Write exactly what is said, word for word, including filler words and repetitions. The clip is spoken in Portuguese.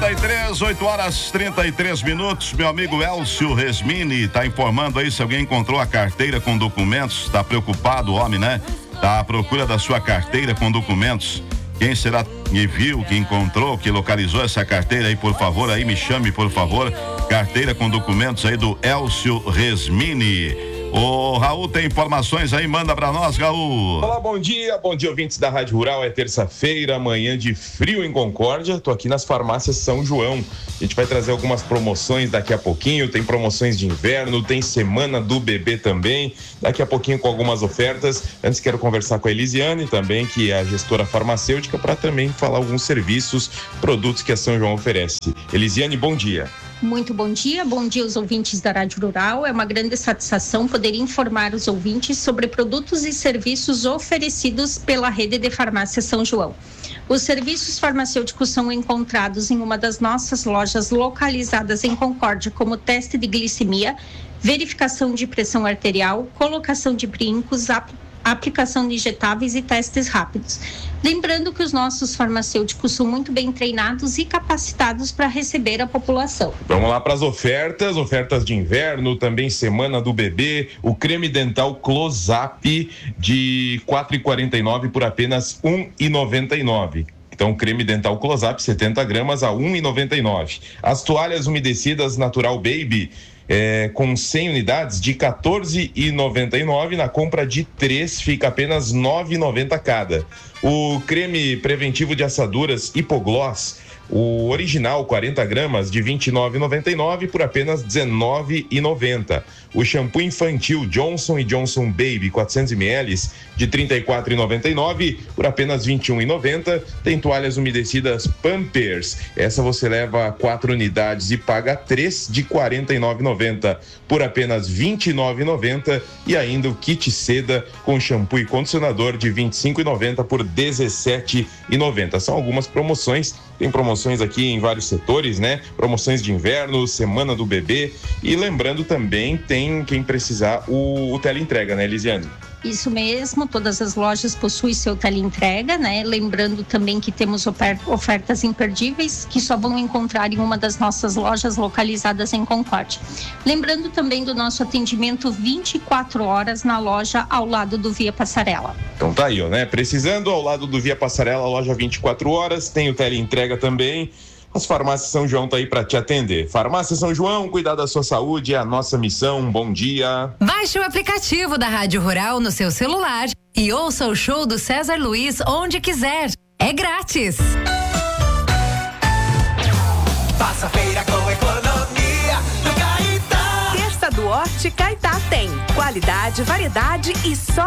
trinta e três, oito horas trinta e três minutos. Meu amigo Elcio Resmini tá informando aí se alguém encontrou a carteira com documentos. Tá preocupado o homem, né? Tá à procura da sua carteira com documentos. Quem será que viu, que encontrou, que localizou essa carteira aí, por favor, aí me chame, por favor. Carteira com documentos aí do Elcio Resmini. O Raul tem informações aí, manda pra nós, Raul. Olá, bom dia, bom dia, ouvintes da Rádio Rural. É terça-feira, manhã de frio em Concórdia. Tô aqui nas farmácias São João. A gente vai trazer algumas promoções daqui a pouquinho. Tem promoções de inverno, tem semana do bebê também. Daqui a pouquinho com algumas ofertas. Antes quero conversar com a Elisiane também, que é a gestora farmacêutica, para também falar alguns serviços, produtos que a São João oferece. Elisiane, bom dia. Muito bom dia, bom dia aos ouvintes da Rádio Rural. É uma grande satisfação poder informar os ouvintes sobre produtos e serviços oferecidos pela rede de farmácia São João. Os serviços farmacêuticos são encontrados em uma das nossas lojas localizadas em Concórdia, como teste de glicemia, verificação de pressão arterial, colocação de brincos, ap- aplicação de injetáveis e testes rápidos. Lembrando que os nossos farmacêuticos são muito bem treinados e capacitados para receber a população. Vamos lá para as ofertas, ofertas de inverno, também semana do bebê, o creme dental Close-Up de quatro reais e quarenta e nove centavos por apenas um real e noventa e nove centavos. Então, creme dental Close-Up, setenta gramas a um real e noventa e nove centavos. As toalhas umedecidas Natural Baby, É, com cem unidades de quatorze reais e noventa e nove centavos, na compra de três fica apenas nove reais e noventa centavos cada. O creme preventivo de assaduras Hipogloss, o original quarenta gramas de vinte e nove reais e noventa e nove centavos por apenas dezenove reais e noventa centavos. O shampoo infantil Johnson e Johnson Baby quatrocentos mililitros de trinta e quatro reais e noventa e nove centavos por apenas vinte e um reais e noventa centavos. Tem toalhas umedecidas Pampers, essa você leva quatro unidades e paga três de quarenta e nove reais e noventa centavos por apenas vinte e nove reais e noventa centavos. E ainda o kit seda com shampoo e condicionador de vinte e cinco reais e noventa centavos por dezessete reais e noventa centavos. São algumas promoções, tem promoções aqui em vários setores, né? Promoções de inverno, semana do bebê, e lembrando também tem quem precisar o, o teleentrega, né, Elisiane? Isso mesmo, todas as lojas possuem seu teleentrega, né? Lembrando também que temos ofertas imperdíveis que só vão encontrar em uma das nossas lojas localizadas em Concórdia. Lembrando também do nosso atendimento vinte e quatro horas na loja ao lado do Via Passarela. Então tá aí, ó, né? Precisando, ao lado do Via Passarela, loja vinte e quatro horas, tem o teleentrega também. As farmácias São João tá aí para te atender. Farmácia São João, cuidar da sua saúde é a nossa missão. Bom dia. Baixe o aplicativo da Rádio Rural no seu celular e ouça o show do César Luiz onde quiser. É grátis. Faça feira com economia no Caetá. Terça do Horti Caetá tem qualidade, variedade e só